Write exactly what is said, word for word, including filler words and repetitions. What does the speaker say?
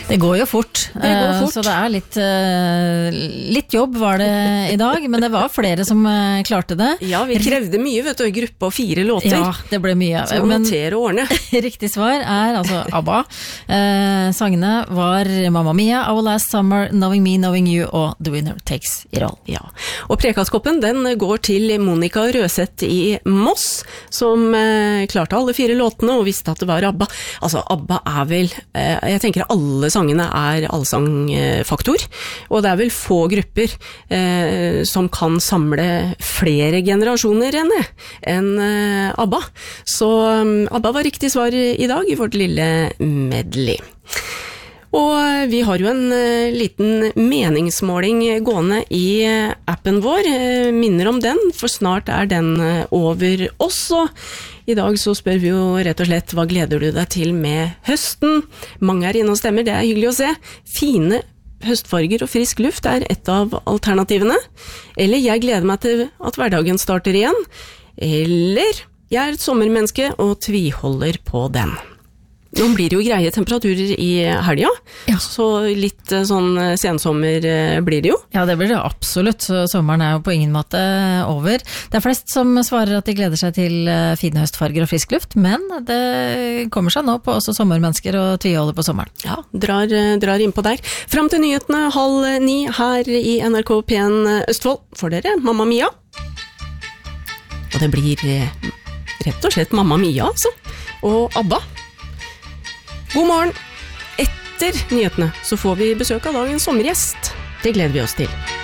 Det går jo fort, Det går fort. så det er litt, litt jobb var det i dag, men det var flere som klarte det. Ja, vi krevde mye, vet du, i gruppe og fire låter. Ja, det ble mye. Så Men notere og ordne. riktig svar er altså ABBA. Eh, sangene var Mamma Mia, Our Last Summer, Knowing Me, Knowing You og The Winner Takes It All. Ja, og Prekastkoppen den går til Monica Røseth i Moss, som eh, klarte alle fire låtene og visste at det var ABBA. Altså, ABBA er vel, eh, jeg tenker alle sangene er allsangfaktor, og det er vel få grupper eh, som kan samle flere generasjoner enn enn eh, ABBA. Så um, ABBA var riktig svar i dag i vårt lille medley. Og vi har jo en uh, liten meningsmåling gående i uh, appen vår, uh, minner om den, for snart er den uh, over oss, og i dag så spør vi jo rett og slett, hva gleder du deg til med høsten? Mange er inne og stemmer, det er hyggelig å se. Fine høstfarger og frisk luft er et av alternativene. Eller jeg gleder meg til at hverdagen starter igjen. Eller jeg er et sommermenneske og tviholder på den. Nå blir det jo greie temperaturer i helga, Ja. så litt eh, sånn sensommer eh, blir det jo. Ja, det blir det absolutt. Så sommeren er jo på ingen måte over. Det er flest som svarer at de gleder seg til eh, fine høstfarger og frisk luft, men det kommer seg nå på også sommermennesker og tviholder på sommeren. Ja, drar, eh, drar innpå der. Fram til nyhetene halv ni her i N R K P en Østfold for dere, Mamma Mia. Og det blir eh, rett og slett Mamma Mia, altså. Og ABBA. God morgen! Etter nyhetene så får vi besøk av dagens sommergjest. Det gleder vi oss til.